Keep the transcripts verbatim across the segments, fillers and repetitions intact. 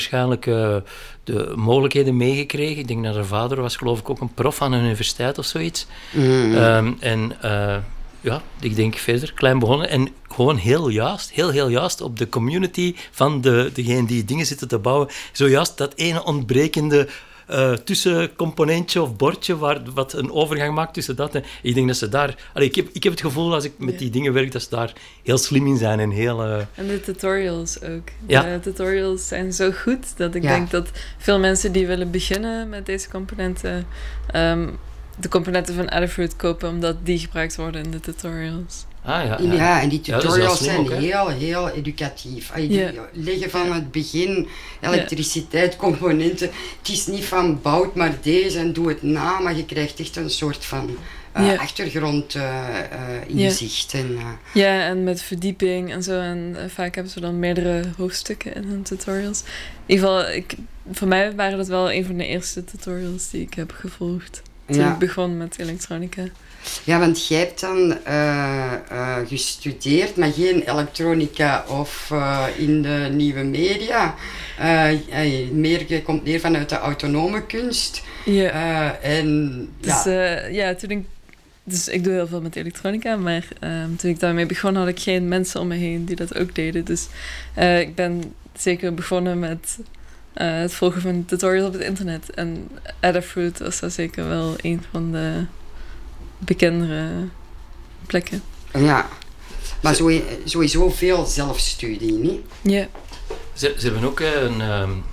waarschijnlijk uh, de mogelijkheden meegekregen. Ik denk dat haar vader was, geloof ik, ook een prof aan een universiteit of zoiets. Mm. Um, en uh, ja, ik denk verder, klein begonnen. En gewoon heel juist, heel, heel juist op de community van de, degene die dingen zitten te bouwen. Zojuist dat ene ontbrekende uh, tussencomponentje of bordje waar, wat een overgang maakt tussen dat. En ik denk dat ze daar... Allee, ik, heb, ik heb het gevoel, als ik met die dingen werk, dat ze daar heel slim in zijn. En, heel, uh... en de tutorials ook. Ja. De tutorials zijn zo goed dat ik ja. denk dat veel mensen die willen beginnen met deze componenten... Um, de componenten van Adafruit kopen, omdat die gebruikt worden in de tutorials. Ah, ja, ja. ja, en die tutorials ja, zijn ook, heel, heel educatief. Die ja. leggen van het begin elektriciteit, componenten. Het is niet van bouw maar deze en doe het na, maar je krijgt echt een soort van uh, ja. achtergrond uh, uh, inzicht. Ja. En, uh, ja, en met verdieping en zo. En uh, vaak hebben ze dan meerdere hoofdstukken in hun tutorials. In ieder geval, ik, voor mij waren dat wel een van de eerste tutorials die ik heb gevolgd. Toen ja. ik begon met elektronica. Ja, want jij hebt dan uh, uh, gestudeerd, maar geen elektronica of uh, in de nieuwe media. Uh, uh, meer, je komt meer vanuit de autonome kunst. Ja. Uh, en, dus ja. Uh, ja, toen ik... Dus ik doe heel veel met elektronica, maar um, toen ik daarmee begon had ik geen mensen om me heen die dat ook deden. Dus uh, ik ben zeker begonnen met... Uh, het volgen van tutorials op het internet. En Adafruit was daar zeker wel een van de bekendere plekken. Ja, maar sowieso veel zelfstudie, niet? Ja. Ze, ze hebben ook een... Um,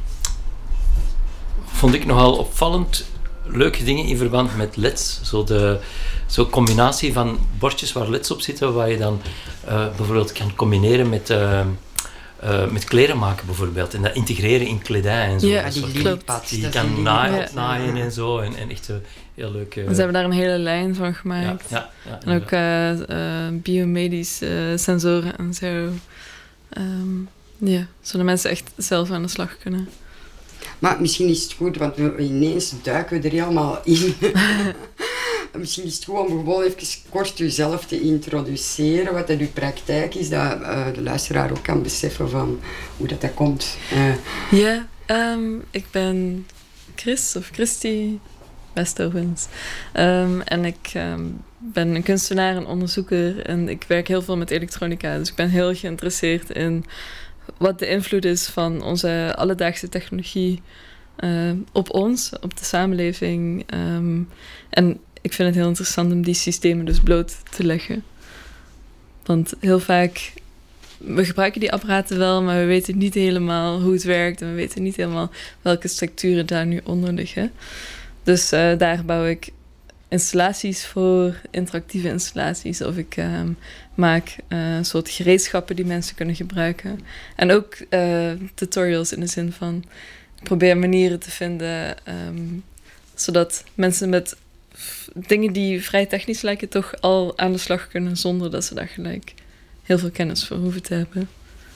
vond ik nogal opvallend leuke dingen in verband met L E D's. Zo de zo combinatie van bordjes waar L E D's op zitten, waar je dan uh, bijvoorbeeld kan combineren met... Uh, Uh, met kleren maken bijvoorbeeld en dat integreren in kledij en zo. Ja, die liliepads. Die je kan naaien, ja. naaien en zo en, en echt uh, heel leuk. Uh, Ze hebben daar een hele lijn van gemaakt. Ja, ja, ja, en ook uh, uh, biomedische uh, sensoren en zo. Um, ja, zodat mensen echt zelf aan de slag kunnen. Maar misschien is het goed, want we, ineens duiken we er helemaal in. Misschien is het goed om gewoon even kort jezelf te introduceren, wat dat uw praktijk is, dat uh, de luisteraar ook kan beseffen van hoe dat, dat komt. Uh. Ja, um, ik ben Chris of Christy Westovens. Um, en ik um, ben een kunstenaar en onderzoeker en ik werk heel veel met elektronica. Dus ik ben heel geïnteresseerd in wat de invloed is van onze alledaagse technologie uh, op ons, op de samenleving. Um, en ik vind het heel interessant om die systemen dus bloot te leggen. Want heel vaak, we gebruiken die apparaten wel, maar we weten niet helemaal hoe het werkt en we weten niet helemaal welke structuren daar nu onder liggen. Dus uh, daar bouw ik installaties voor, interactieve installaties, of ik uh, maak uh, een soort gereedschappen die mensen kunnen gebruiken. En ook uh, tutorials in de zin van, ik probeer manieren te vinden, um, zodat mensen met dingen die vrij technisch lijken toch al aan de slag kunnen zonder dat ze daar gelijk heel veel kennis voor hoeven te hebben.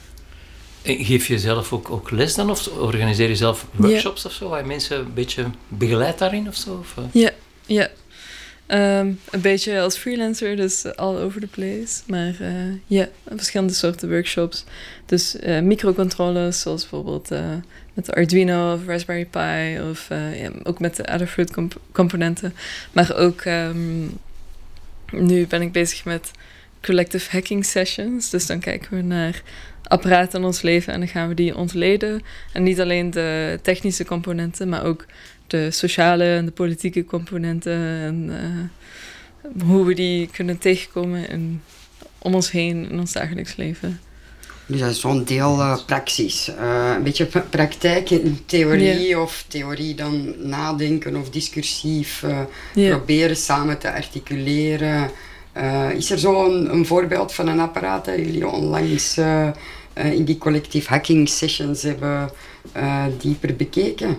En geef je zelf ook, ook les dan? Of organiseer je zelf workshops ja. of zo, waar je mensen een beetje begeleidt daarin of zo? Of? Ja, ja. Um, een beetje als freelancer, dus all over the place. Maar uh, ja, verschillende soorten workshops. Dus uh, microcontrollers, zoals bijvoorbeeld uh, met de Arduino of Raspberry Pi. Of uh, ja, ook met de Adafruit comp- componenten. Maar ook um, nu ben ik bezig met collective hacking sessions. Dus dan kijken we naar apparaten in ons leven en dan gaan we die ontleden. En niet alleen de technische componenten, maar ook de sociale en de politieke componenten en uh, hoe we die kunnen tegenkomen in, om ons heen in ons dagelijks leven. Dus dat is zo'n deel uh, praxis. Uh, een beetje praktijk in theorie yeah. of theorie dan nadenken of discursief uh, yeah. proberen samen te articuleren. Uh, is er zo een, een voorbeeld van een apparaat dat jullie onlangs uh, uh, in die collectief hacking sessions hebben uh, dieper bekeken?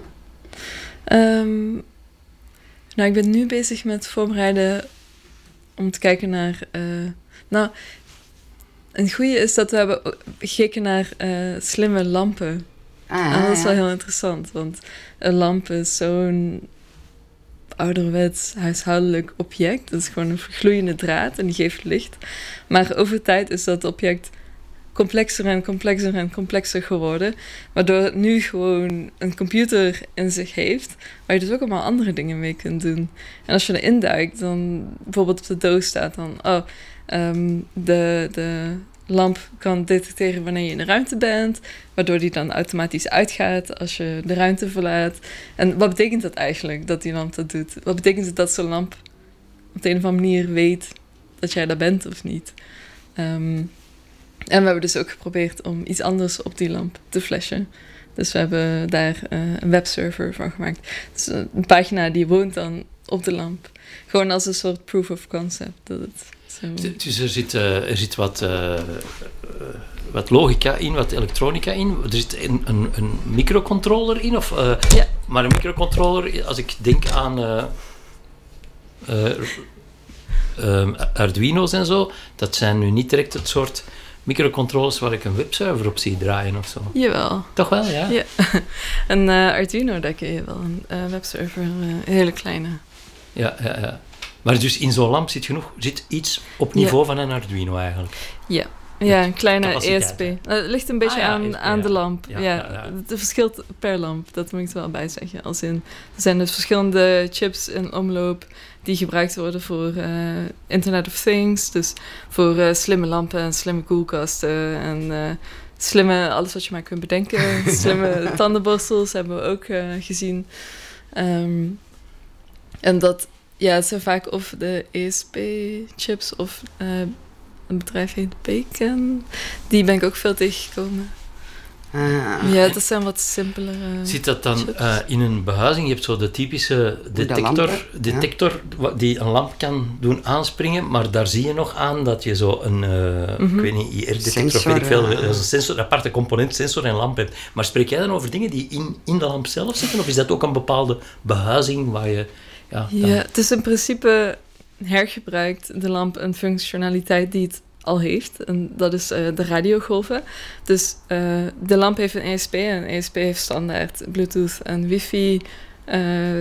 Um, nou, ik ben nu bezig met voorbereiden om te kijken naar... Uh, nou, een goede is dat we hebben gekeken naar uh, slimme lampen. Ah, en dat is wel heel interessant, want een lamp is zo'n ouderwets huishoudelijk object. Dat is gewoon een gloeiende draad en die geeft licht. Maar over tijd is dat object complexer en complexer en complexer geworden. Waardoor het nu gewoon een computer in zich heeft, waar je dus ook allemaal andere dingen mee kunt doen. En als je erin duikt, dan bijvoorbeeld op de doos staat dan, oh, um, de, de lamp kan detecteren wanneer je in de ruimte bent, waardoor die dan automatisch uitgaat als je de ruimte verlaat. En wat betekent dat eigenlijk, dat die lamp dat doet? Wat betekent het dat zo'n lamp op de een of andere manier weet dat jij daar bent of niet? Um, en we hebben dus ook geprobeerd om iets anders op die lamp te flashen. Dus we hebben daar uh, een webserver van gemaakt. Dus een pagina die woont dan op de lamp. Gewoon als een soort proof of concept. Dat het zo... Dus er zit, uh, er zit wat, uh, uh, wat logica in, wat elektronica in. Er zit een, een, een microcontroller in. Of, uh, ja. Maar een microcontroller, als ik denk aan uh, uh, uh, Arduino's en zo, dat zijn nu niet direct het soort microcontrollers waar ik een webserver op zie draaien of zo. Jawel. Toch wel, ja? Ja. Een uh, Arduino, daar kun je wel een uh, webserver, uh, een hele kleine. Ja, ja, ja. Maar dus in zo'n lamp zit genoeg, zit iets op niveau ja. van een Arduino eigenlijk. Ja. Ja, een kleine E S P. Uh, het ligt een beetje ah, ja, aan, E S P, aan ja. de lamp. Ja, Ja, ja, ja. Het verschilt per lamp, dat moet ik er wel bij zeggen. Als in, er zijn dus verschillende chips in omloop die gebruikt worden voor uh, Internet of Things. Dus voor uh, slimme lampen en slimme koelkasten en uh, slimme, alles wat je maar kunt bedenken. Slimme tandenborstels hebben we ook uh, gezien. Um, en dat, ja, het zijn vaak of de E S P-chips of uh, een bedrijf heet Bacon. Die ben ik ook veel tegengekomen. Ah. Ja, dat zijn wat simpelere. Zit dat dan uh, in een behuizing? Je hebt zo de typische detector, detector ja. die een lamp kan doen aanspringen, maar daar zie je nog aan dat je zo een, uh, mm-hmm. ik weet niet, I R-detector of weet ik veel, een sensor, een aparte component, sensor en lamp hebt. Maar spreek jij dan over dingen die in, in de lamp zelf zitten, of is dat ook een bepaalde behuizing waar je... Ja, dan... ja, het is in principe hergebruikt de lamp een functionaliteit die het al heeft. En dat is uh, de radiogolven. Dus uh, de lamp heeft een E S P en een E S P heeft standaard Bluetooth en wifi uh,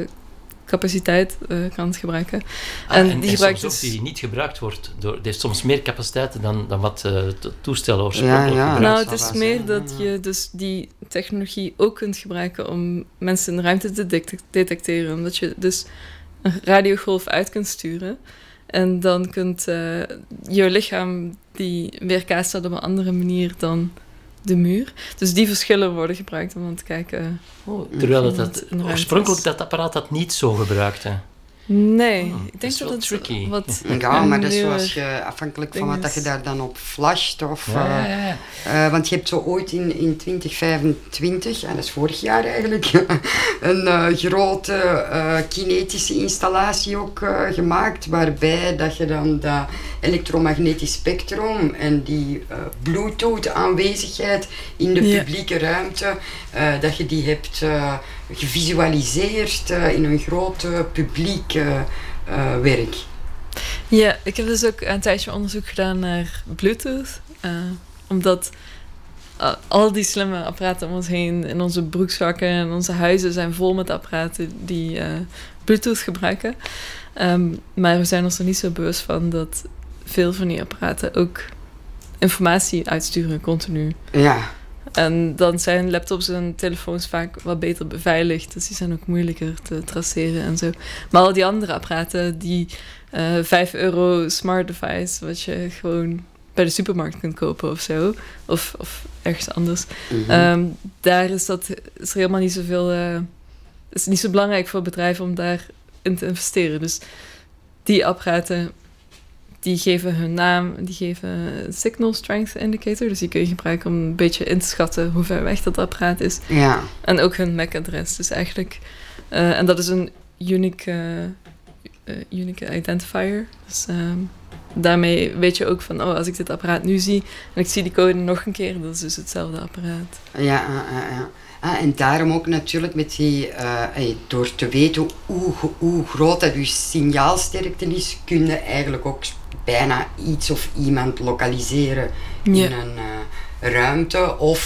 capaciteit uh, kan het gebruiken. Ah, en en, die en gebruikt soms dus... ook die niet gebruikt wordt. Door, die heeft soms meer capaciteit dan, dan wat uh, toestellen of ja, ja. Nou, het is meer dat je dus die technologie ook kunt gebruiken om mensen in de ruimte te de- detecteren. Omdat je dus een radiogolf uit kunt sturen. En dan kunt uh, je lichaam die weerkaatst dat op een andere manier dan de muur. Dus die verschillen worden gebruikt om aan te kijken. Oh, terwijl het dat, oorspronkelijk dat apparaat dat niet zo gebruikte. Nee, oh, ik denk dat het tricky. wat... Ja, maar dat is zoals je, afhankelijk van wat dat je daar dan op flasht. Of, ja, ja, ja. Uh, uh, want je hebt zo ooit in, in twintig vijfentwintig, en dat is vorig jaar eigenlijk, een uh, grote uh, kinetische installatie ook uh, gemaakt, waarbij dat je dan dat elektromagnetisch spectrum en die uh, Bluetooth aanwezigheid in de ja. publieke ruimte, uh, dat je die hebt uh, gevisualiseerd uh, in een groot uh, publiek uh, uh, werk. Ja, ik heb dus ook een tijdje onderzoek gedaan naar Bluetooth. Uh, omdat uh, al die slimme apparaten om ons heen in onze broekzakken en onze huizen zijn vol met apparaten die uh, Bluetooth gebruiken. Um, maar we zijn ons er niet zo bewust van dat veel van die apparaten ook informatie uitsturen continu. Ja. En dan zijn laptops en telefoons vaak wat beter beveiligd. Dus die zijn ook moeilijker te traceren en zo. Maar al die andere apparaten, die uh, vijf euro smart device, wat je gewoon bij de supermarkt kunt kopen of zo. Of, of ergens anders. Mm-hmm. Um, daar is dat is er helemaal niet zoveel... Uh, is niet zo belangrijk voor bedrijven om daarin te investeren. Dus die apparaten... Die geven hun naam, die geven een signal strength indicator. Dus die kun je gebruiken om een beetje in te schatten hoe ver weg dat apparaat is. Ja. En ook hun M A C-adres. Dus eigenlijk... Uh, en dat is een unique, uh, uh, unique identifier. Dus um, daarmee weet je ook van... Oh, als ik dit apparaat nu zie en ik zie die code nog een keer... dat is dus hetzelfde apparaat. Ja, ja, ja. Ah, en daarom ook natuurlijk met die, uh, hey, door te weten hoe, hoe groot dat je signaalsterkte is, kun je eigenlijk ook bijna iets of iemand lokaliseren ja. in een uh, ruimte of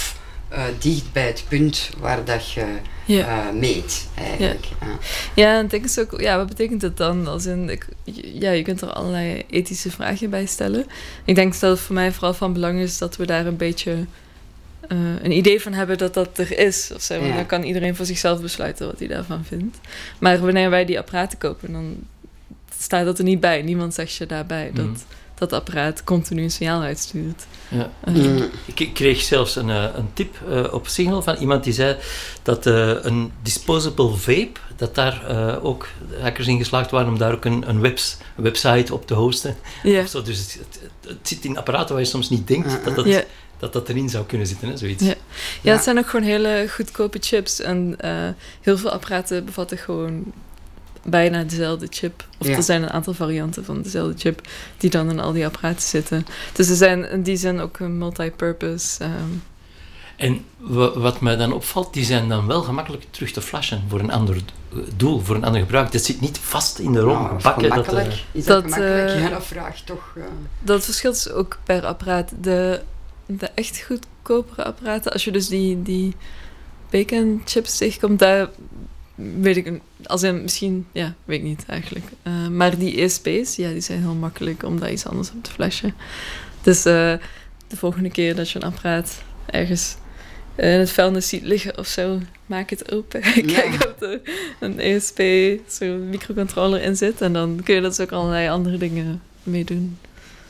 uh, dicht bij het punt waar dat je ja. uh, meet, eigenlijk. Ja, ja. ja en ik denk eens ook, ja, wat betekent het dan? Als in, ik, ja, je kunt er allerlei ethische vragen bij stellen. Ik denk dat het voor mij vooral van belang is dat we daar een beetje uh, een idee van hebben dat dat er is. Of zo. Want ja. Dan kan iedereen voor zichzelf besluiten wat hij daarvan vindt. Maar wanneer wij die apparaten kopen, dan staat dat er niet bij. Niemand zegt je daarbij dat... Mm. dat apparaat continu een signaal uitstuurt. Ja. Uh, ik, ik kreeg zelfs een, een tip uh, op Signal van iemand die zei dat uh, een disposable vape, dat daar uh, ook hackers in geslaagd waren om daar ook een, een, webs, een website op te hosten. Yeah. Of zo. Dus het, het, het zit in apparaten waar je soms niet denkt uh, uh. dat dat... Yeah. dat dat erin zou kunnen zitten, hè, zoiets. Ja. Ja, ja, het zijn ook gewoon hele goedkope chips. En uh, heel veel apparaten bevatten gewoon bijna dezelfde chip. Of ja. er zijn een aantal varianten van dezelfde chip die dan in al die apparaten zitten. Dus er zijn in die zin ook een multipurpose. Um. En w- wat mij dan opvalt, die zijn dan wel gemakkelijk terug te flashen voor een ander doel, voor een ander gebruik. Dat zit niet vast in de rom nou, gebakken. Dat, uh, is dat, dat gemakkelijk? Uh, ja, dat vraagt toch... Uh... Dat verschilt dus ook per apparaat. De, de echt goedkopere apparaten, als je dus die, die bacon chips tegenkomt, daar weet ik, als in misschien, ja, weet ik niet eigenlijk. Uh, maar die E S P's, ja, die zijn heel makkelijk om daar iets anders op te flashen. Dus uh, de volgende keer dat je een apparaat ergens uh, in het vuilnis ziet liggen of zo, maak het open. Ja. Kijk of er een E S P, zo'n microcontroller in zit. En dan kun je dat dus ook allerlei andere dingen mee doen.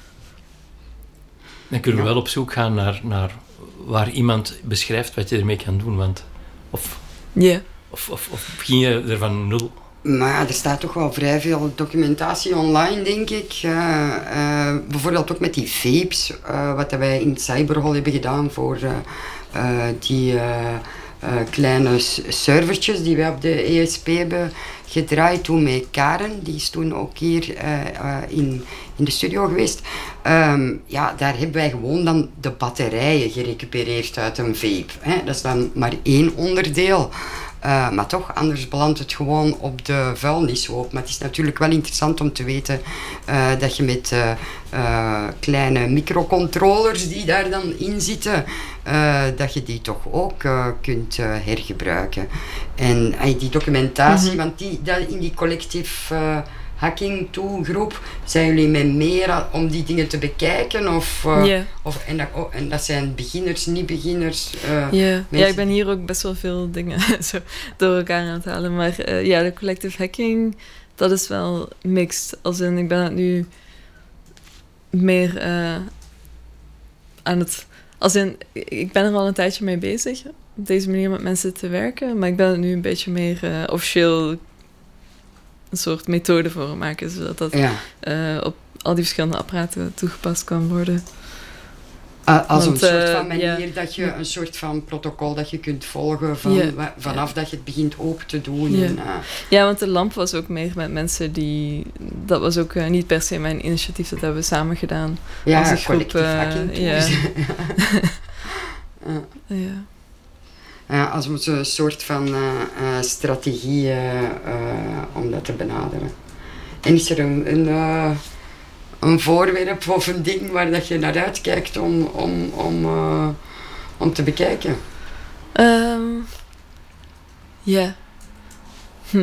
Dan kunnen we ja. wel op zoek gaan naar, naar waar iemand beschrijft wat je ermee kan doen. Want, of... Ja. Yeah. Of, of, of ging je er van nul? Maar ja, er staat toch wel vrij veel documentatie online, denk ik. Uh, uh, bijvoorbeeld ook met die vapes, uh, wat wij in Cyberhol hebben gedaan voor uh, uh, die uh, uh, kleine servertjes die wij op de E S P hebben gedraaid. Toen met Karen, die is toen ook hier uh, uh, in, in de studio geweest. Um, ja, daar hebben wij gewoon dan de batterijen gerecupereerd uit een vape. Hè. Dat is dan maar één onderdeel. Uh, maar toch, anders belandt het gewoon op de vuilnishoop. Maar het is natuurlijk wel interessant om te weten uh, dat je met uh, uh, kleine microcontrollers die daar dan in zitten, uh, dat je die toch ook uh, kunt uh, hergebruiken. En uh, die documentatie, mm-hmm. want die, dat in die collectief uh, hacking toolgroep, zijn jullie met meer om die dingen te bekijken? Of, uh, yeah. of, en, dat, oh, en dat zijn beginners, niet-beginners? Uh, yeah. Ja, ik ben hier ook best wel veel dingen zo door elkaar aan het halen. Maar uh, ja, de collective hacking, dat is wel mixed. Als in, ik ben het nu meer uh, aan het... Als in, ik ben er al een tijdje mee bezig, op deze manier met mensen te werken. Maar ik ben het nu een beetje meer uh, officieel een soort methode voor maken, zodat dat ja. uh, op al die verschillende apparaten toegepast kan worden. Uh, als Want, een soort van manier uh, dat je ja. een soort van protocol dat je kunt volgen van, yeah. wa- vanaf yeah. dat je het begint open te doen. Yeah. En, uh, ja, want de lamp was ook meer met mensen die... Dat was ook uh, niet per se mijn initiatief, dat hebben we samen gedaan. Ja, als collectief uh, hacking tools. Ja. uh. ja. Ja, als een soort van uh, uh, strategie uh, uh, om dat te benaderen. En is er een, een, uh, een voorwerp of een ding waar dat je naar uitkijkt om, om, om, uh, om te bekijken? Um, ja. Hm.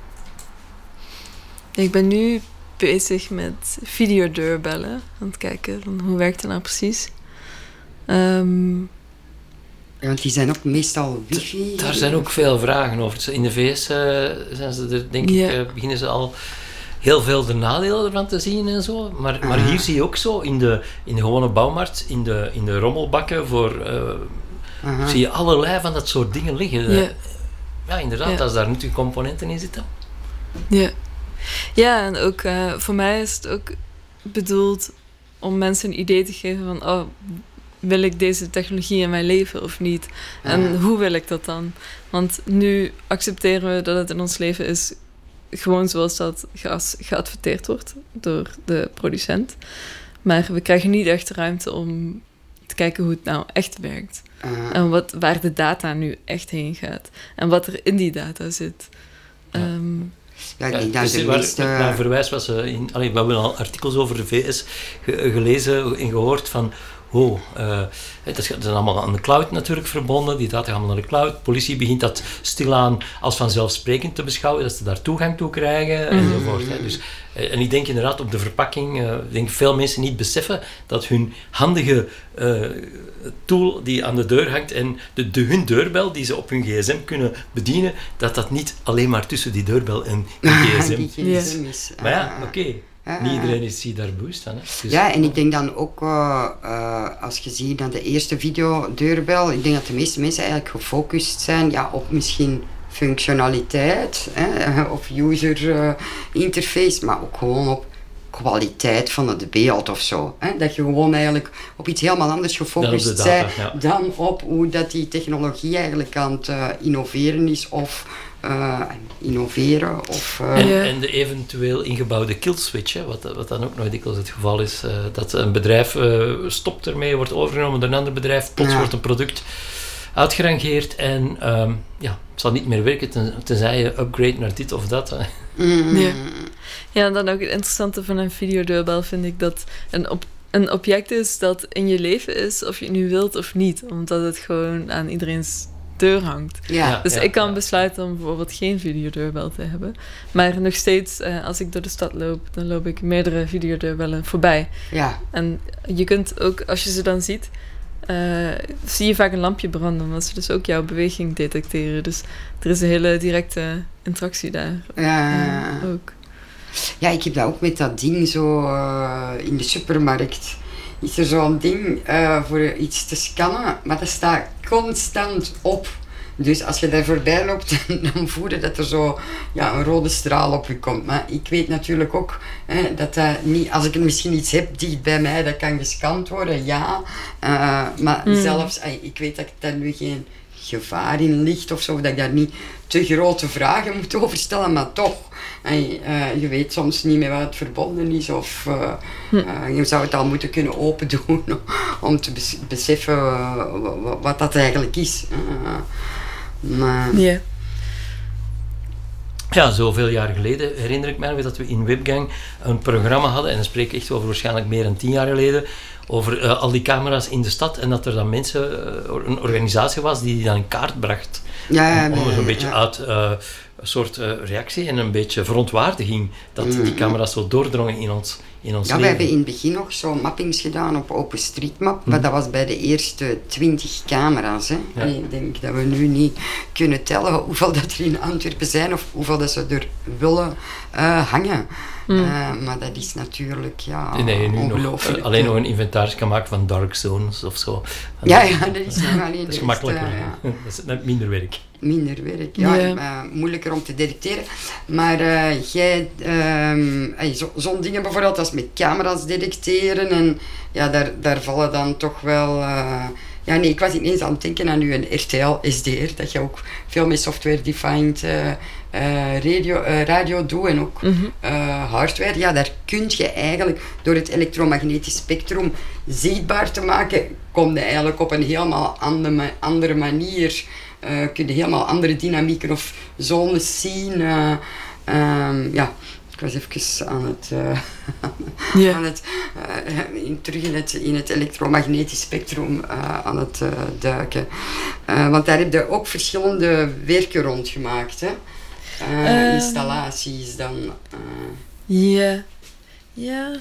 Ik ben nu bezig met videodeurbellen. Aan het kijken van hoe werkt het nou precies. Um, Ja, want die zijn ook meestal wifi. Daar zijn ook veel vragen over. In de V S uh, zijn ze er, denk yeah. ik, uh, beginnen ze al heel veel de nadelen ervan te zien en zo. Maar, uh-huh. maar hier zie je ook zo, in de, in de gewone bouwmarkt, in de, in de rommelbakken, voor, uh, uh-huh. zie je allerlei van dat soort dingen liggen. Yeah. Ja, inderdaad, yeah. als daar natuurlijk componenten in zitten. Ja, ja en ook uh, voor mij is het ook bedoeld om mensen een idee te geven van... Oh, wil ik deze technologie in mijn leven of niet? En ja. hoe wil ik dat dan? Want nu accepteren we dat het in ons leven is gewoon zoals dat geas- geadverteerd wordt door de producent. Maar we krijgen niet echt ruimte om te kijken hoe het nou echt werkt. Uh. En wat, waar de data nu echt heen gaat. En wat er in die data zit. Ja. Um, Ja, ik denk ja, dat dus waar, meeste... Naar verwijs was... Uh, in, allee, we hebben al artikels over de V S ge, gelezen en gehoord van oh, uh, dat is allemaal aan de cloud natuurlijk verbonden, die data gaan allemaal naar de cloud. Politie begint dat stilaan als vanzelfsprekend te beschouwen, dat ze daar toegang toe krijgen, mm-hmm. enzovoort. Hè. Dus, uh, en ik denk inderdaad op de verpakking, uh, ik denk veel mensen niet beseffen dat hun handige uh, tool die aan de deur hangt en de, de, hun deurbel die ze op hun gsm kunnen bedienen, dat dat niet alleen maar tussen die deurbel en die gsm, die gsm is. Maar ja, oké. Okay. Uh, Niet iedereen is hier daar bewust van. Hè? Dus ja, en ik denk dan ook, uh, uh, als je ziet naar de eerste videodeurbel, ik denk dat de meeste mensen eigenlijk gefocust zijn ja, op misschien functionaliteit hè, of user uh, interface, maar ook gewoon op kwaliteit van het beeld of zo. Hè? Dat je gewoon eigenlijk op iets helemaal anders gefocust bent ja. dan op hoe dat die technologie eigenlijk aan het uh, innoveren is of Uh, innoveren. Of, uh... en, ja. en de eventueel ingebouwde killswitch, hè, wat, wat dan ook nog dikwijls het geval is, uh, dat een bedrijf uh, stopt ermee, wordt overgenomen door een ander bedrijf, plots ja. wordt een product uitgerangeerd en um, ja, het zal niet meer werken ten, tenzij je upgrade naar dit of dat. Hè. Mm. Ja. ja, en dan ook het interessante van een videodeurbel vind ik dat een, op, een object is dat in je leven is, of je het nu wilt of niet, omdat het gewoon aan iedereen's deur hangt. Ja, dus ja, ik kan ja. besluiten om bijvoorbeeld geen videodeurbel te hebben. Maar nog steeds, uh, als ik door de stad loop, dan loop ik meerdere videodeurbellen voorbij. Ja. En je kunt ook, als je ze dan ziet, uh, zie je vaak een lampje branden, omdat ze dus ook jouw beweging detecteren. Dus er is een hele directe interactie daar. Ja. Uh, ook. Ja, ik heb dat ook met dat ding zo uh, in de supermarkt. Is er zo'n ding uh, voor iets te scannen, maar dat staat constant op. Dus als je daar voorbij loopt, dan voel je dat er zo ja, een rode straal op je komt. Maar ik weet natuurlijk ook hè, dat dat niet... Als ik misschien iets heb dicht bij mij, dat kan gescand worden, ja. Uh, maar mm. zelfs, ik weet dat daar nu geen gevaar in ligt of zo, dat ik daar niet te grote vragen moet over stellen, maar toch... En, uh, je weet soms niet meer wat het verbonden is of uh, uh, je zou het al moeten kunnen open doen om te bes- beseffen uh, wat, wat dat eigenlijk is. Uh, maar... yeah. Ja, zoveel jaar geleden herinner ik mij nog dat we in Webgang een programma hadden, en dan spreek ik echt over waarschijnlijk meer dan tien jaar geleden, over uh, al die camera's in de stad en dat er dan mensen, uh, een organisatie was die die dan in kaart bracht. Ja, om, om er zo'n ja, beetje ja. uit... Uh, een soort uh, reactie en een beetje verontwaardiging dat mm. die camera's zo doordrongen in ons, in ons ja, leven. We hebben in het begin nog zo mappings gedaan op OpenStreetMap, mm. maar dat was bij de eerste twintig camera's. Hè. Ja. En ik denk dat we nu niet kunnen tellen hoeveel dat er in Antwerpen zijn of hoeveel dat ze er willen uh, hangen. Mm. Uh, maar dat is natuurlijk ja, nee, nee, nu ongelooflijk. Nog, alleen nog een inventaris kan maken van dark zones of zo. Ja, ja, dat is nog alleen. Dat is gemakkelijker. Uh, ja. Dat is net minder werk. Minder werk, ja. ja. Uh, moeilijker om te detecteren. Maar uh, jij, um, hey, zo, zo'n dingen bijvoorbeeld als met camera's detecteren en ja, daar, daar vallen dan toch wel... Uh, ja, nee, ik was ineens aan het denken aan nu een R T L S D R, dat je ook veel met software-defined uh, uh, radio, uh, radio doet en ook mm-hmm. uh, hardware. Ja, daar kun je eigenlijk door het elektromagnetisch spectrum zichtbaar te maken, kom je eigenlijk op een helemaal andere, andere manier... Uh, kun je helemaal andere dynamieken of zones zien. Uh, um, ja, ik was even aan het, uh, yeah. aan het uh, in, terug in het, in het elektromagnetisch spectrum uh, aan het uh, duiken. Uh, want daar heb je ook verschillende werken rondgemaakt, hè? Uh, uh, installaties dan. Ja, uh. yeah. ja.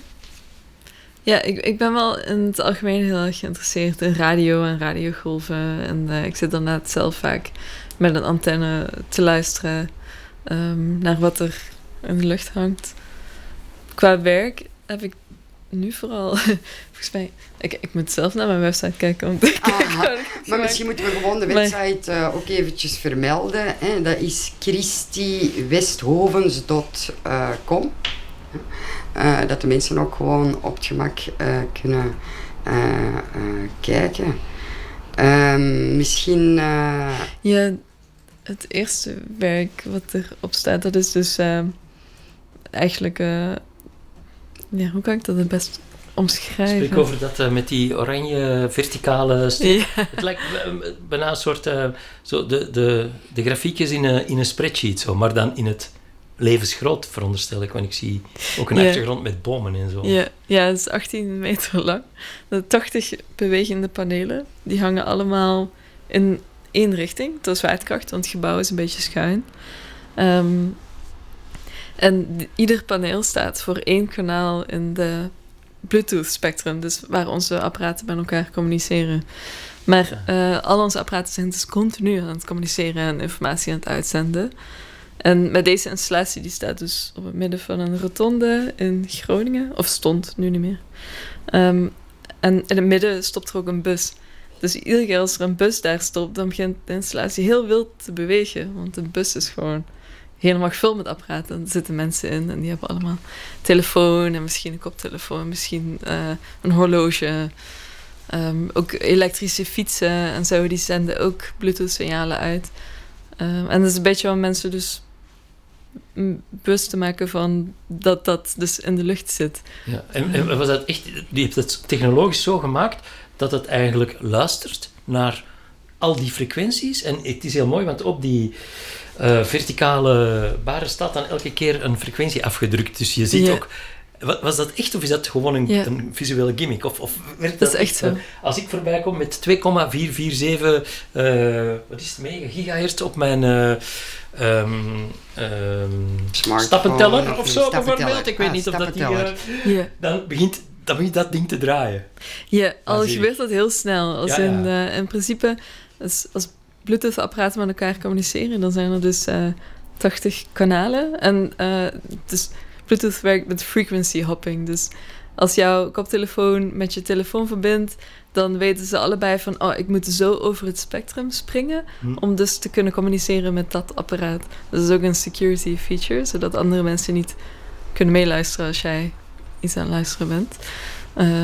Ja, ik, ik ben wel in het algemeen heel erg geïnteresseerd in radio en radiogolven. En uh, ik zit dan net zelf vaak met een antenne te luisteren um, naar wat er in de lucht hangt. Qua werk heb ik nu vooral... volgens mij... Ik, ik moet zelf naar mijn website kijken om te kijken. Maar maak. Misschien moeten we gewoon de website uh, ook eventjes vermelden. Hè. Dat is christiewesthovens dot com. Uh, dat de mensen ook gewoon op het gemak uh, kunnen uh, uh, kijken. Uh, misschien... Uh... Ja, het eerste werk wat erop staat, dat is dus uh, eigenlijk... Uh, ja, hoe kan ik dat het best omschrijven? Spreek over dat uh, met die oranje verticale stuk. Ja. Het lijkt bijna een soort... Uh, zo de, de, de grafiekjes in een, in een spreadsheet, zo, maar dan in het levensgroot, veronderstel ik, want ik zie ook een Ja. achtergrond met bomen en zo. Ja, ja, het is achttien meter lang. De tachtig bewegende panelen, die hangen allemaal in één richting, door zwaartekracht, want het gebouw is een beetje schuin. Um, en d- ieder paneel staat voor één kanaal in de Bluetooth-spectrum, dus waar onze apparaten met elkaar communiceren. Maar uh, al onze apparaten zijn dus continu aan het communiceren en informatie aan het uitzenden. En met deze installatie, die staat dus op het midden van een rotonde in Groningen. Of stond, nu niet meer. Um, en in het midden stopt er ook een bus. Dus iedere keer als er een bus daar stopt, dan begint de installatie heel wild te bewegen. Want de bus is gewoon helemaal gevuld met apparaten. Er zitten mensen in en die hebben allemaal telefoon en misschien een koptelefoon, misschien uh, een horloge. Um, ook elektrische fietsen en zo, die zenden ook Bluetooth-signalen uit. Um, en dat is een beetje om mensen dus bewust te maken van dat dat dus in de lucht zit. Ja, en, en was dat echt, die heeft het technologisch zo gemaakt dat het eigenlijk luistert naar al die frequenties. En het is heel mooi, want op die uh, verticale baren staat dan elke keer een frequentie afgedrukt. Dus je ziet ja. ook... Was dat echt of is dat gewoon een, ja. een visuele gimmick? Of, of werkt dat, dat is echt zo. Als ik voorbij kom met twee komma vier vier zeven uh, wat is het mega gigahertz op mijn uh, um, um, stappenteller of zo bijvoorbeeld. Ik weet ah, niet of dat die... Uh, yeah. dan, begint, dan begint dat ding te draaien. Ja, al gebeurt dat heel snel. Als ja, in, ja. Uh, in principe, als, als Bluetooth-apparaten met elkaar communiceren, dan zijn er dus uh, tachtig kanalen. En uh, dus... Bluetooth werkt met frequency hopping. Dus als jouw koptelefoon met je telefoon verbindt, dan weten ze allebei van, oh, ik moet zo over het spectrum springen, hm. om dus te kunnen communiceren met dat apparaat. Dat is ook een security feature, zodat andere mensen niet kunnen meeluisteren als jij iets aan het luisteren bent. Uh,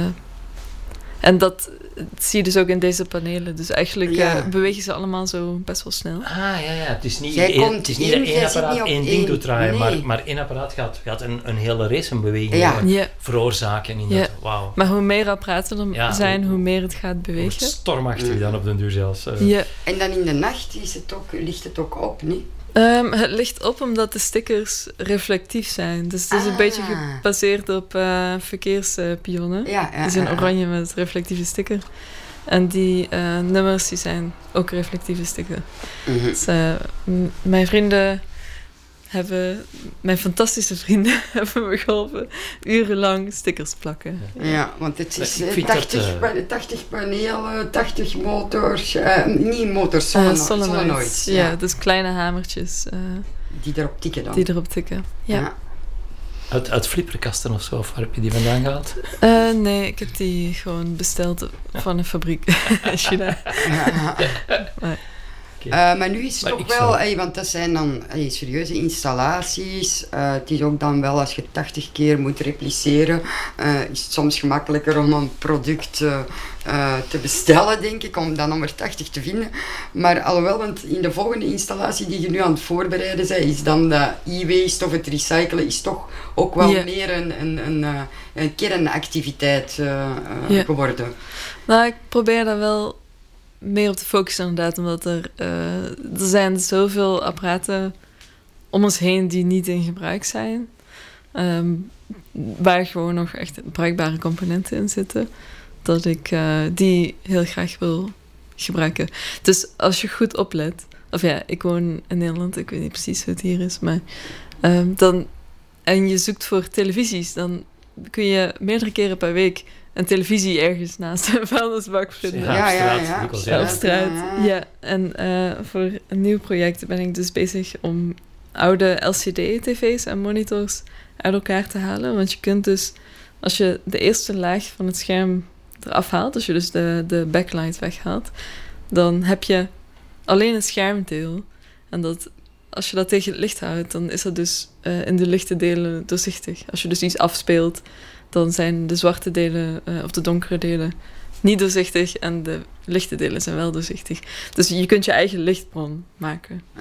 en dat zie je dus ook in deze panelen. Dus eigenlijk ja. uh, bewegen ze allemaal zo best wel snel. Ah, ja, ja. Het is niet, één, het is niet in, dat één apparaat één ding één. doet draaien, nee. maar, maar één apparaat gaat, gaat een, een hele race van bewegingen ja. ja. veroorzaken. In ja. dat, wow. Maar hoe meer apparaten er ja, zijn, hoe meer het gaat bewegen. Het wordt stormachtig ja. dan op den duur zelfs. Uh. Ja. En dan in de nacht is het ook, ligt het ook op, niet? Um, het ligt op omdat de stickers reflectief zijn. Dus het is ah. een beetje gebaseerd op uh, verkeerspionnen. Uh, ja, ja, die zijn oranje met reflectieve sticker. En die uh, nummers die zijn ook reflectieve sticker. Mm-hmm. Dus, uh, m- mijn vrienden hebben... Mijn fantastische vrienden hebben me geholpen urenlang stickers plakken. Ja, want het is uh, tachtig, dat, uh... tachtig panelen, tachtig motors... Uh, niet motors, solenoids. Uh, solenoids, solenoids ja. ja. Dus kleine hamertjes. Uh, die erop tikken dan. Die erop tikken, ja. ja. Uit, uit flipperkasten of zo, of waar heb je die vandaan gehaald? Uh, nee, ik heb die gewoon besteld van een fabriek in China. Ja. Maar. Okay. Uh, maar nu is het maar toch wel, ey, want dat zijn dan ey, serieuze installaties. Uh, het is ook dan wel, als je tachtig keer moet repliceren, uh, is het soms gemakkelijker om een product uh, uh, te bestellen, denk ik, om dan nummer tachtig te vinden. Maar alhoewel, want in de volgende installatie die je nu aan het voorbereiden bent, is dan de e-waste of het recyclen, is toch ook wel yeah. meer een, een, een, een, een kernactiviteit uh, uh, yeah. geworden. Nou, ik probeer daar wel meer op te focussen inderdaad, omdat er, uh, er zijn zoveel apparaten om ons heen die niet in gebruik zijn. Um, waar gewoon nog echt bruikbare componenten in zitten. Dat ik uh, die heel graag wil gebruiken. Dus als je goed oplet, of ja, ik woon in Nederland, ik weet niet precies hoe het hier is, maar um, dan, en je zoekt voor televisies, dan kun je meerdere keren per week een televisie ergens naast een vuilnisbak vinden. Ja, ja, ja. ja. Op straat, ja. En uh, voor een nieuw project ben ik dus bezig om oude L C D-tv's en monitors uit elkaar te halen. Want je kunt dus, als je de eerste laag van het scherm eraf haalt, als je dus de, de backlight weghaalt, dan heb je alleen het schermdeel. En dat, als je dat tegen het licht houdt, dan is dat dus uh, in de lichte delen doorzichtig. Als je dus iets afspeelt, dan zijn de zwarte delen uh, of de donkere delen niet doorzichtig en de lichte delen zijn wel doorzichtig. Dus je kunt je eigen lichtbron maken. Uh,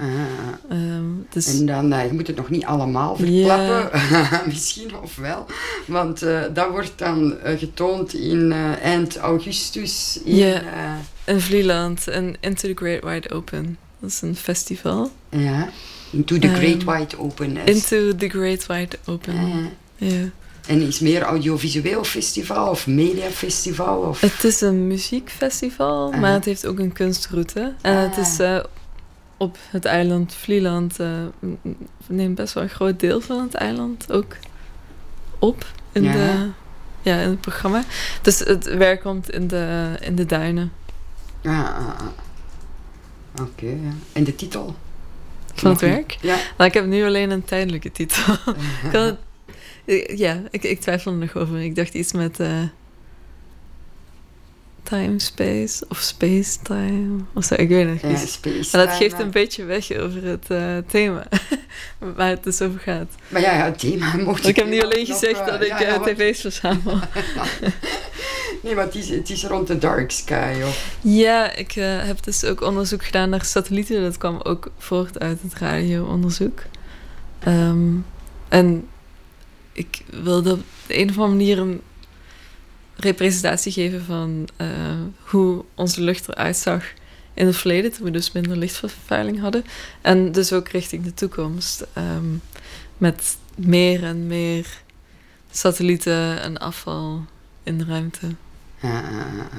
um, dus en dan, uh, je moet het nog niet allemaal verklappen, yeah. Misschien of wel, want uh, dat wordt dan uh, getoond in uh, eind augustus in, yeah. uh, in Vlieland en Into the Great Wide Open. Dat is een festival. Ja. Into the Great Um, Wide Open. Into the Great Wide Open. Ja. Ja. En is het meer audiovisueel festival of mediafestival? Of? Het is een muziekfestival, Ah. maar het heeft ook een kunstroute. En Ah. het is uh, op het eiland Vlieland. Uh, neemt best wel een groot deel van het eiland ook op in, Ja. de, ja, in het programma. Dus het werk komt in de, in de duinen. Ah, ah, ah. Oké, okay, ja. En de titel? Van het werk? Ja. Nou, ik heb nu alleen een tijdelijke titel. Ik kan het, ja, ik, ik twijfel er nog over. Ik dacht iets met uh, time, space of space, time. Of zo, ik weet het niet. Ja, space, en dat geeft time, een beetje weg over het uh, thema. Waar het dus over gaat. Maar ja, ja het thema mocht ik... Ik heb nu alleen nog, gezegd uh, dat ik ja, ja, uh, tv's verzamel. Nee, maar het is, het is rond de dark sky. Of... Ja, ik uh, heb dus ook onderzoek gedaan naar satellieten. Dat kwam ook voort uit het radioonderzoek. Um, en ik wilde op de een of andere manier een representatie geven van uh, hoe onze lucht eruit zag in het verleden, toen we dus minder lichtvervuiling hadden. En dus ook richting de toekomst. Um, met meer en meer satellieten en afval in de ruimte. Uh, uh, uh.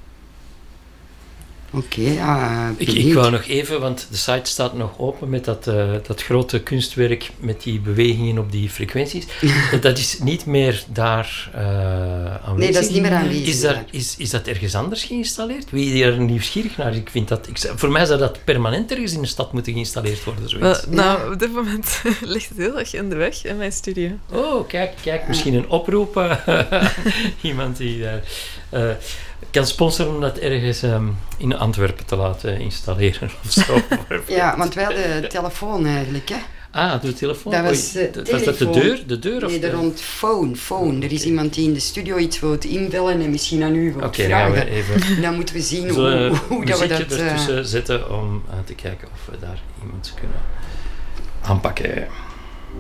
Oké, okay, ja. Ik, ik wou nog even, want de site staat nog open met dat, uh, dat grote kunstwerk met die bewegingen op die frequenties. Dat is niet meer daar uh, aanwezig. Nee, dat is niet meer aanwezig. Is, daar, is, is dat ergens anders geïnstalleerd? Wie er nieuwsgierig naar? Ik vind dat, ik, voor mij zou dat permanent ergens in de stad moeten geïnstalleerd worden. Zoiets. Well, nou, op dit moment ligt het heel erg in de weg in mijn studio. Oh, kijk, kijk misschien een oproep. Uh, iemand die daar... Uh, kan sponsoren om dat ergens um, in Antwerpen te laten installeren of zo. Ja, want wij hadden de telefoon eigenlijk, hè. Ah, de telefoon? Dat was, uh, Oei, was dat de deur? De deur nee, of de de... rond phone, phone. Er is okay. Iemand die in de studio iets wil inbellen en misschien aan u wil okay, vragen. Dan gaan we even... Dan moeten we zien we hoe, hoe dat we dat... muziekje ertussen uh... zetten om uh, te kijken of we daar iemand kunnen aanpakken.